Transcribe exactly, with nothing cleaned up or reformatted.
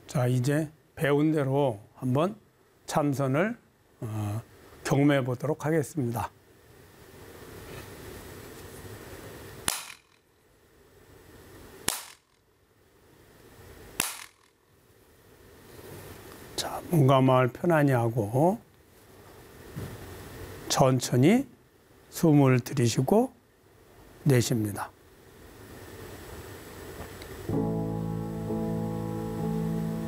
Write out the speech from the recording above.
자, 이제 배운 대로 한번 참선을 어, 경험해 보도록 하겠습니다. 자, 문감을 편안히 하고 천천히 숨을 들이쉬고 내쉽니다.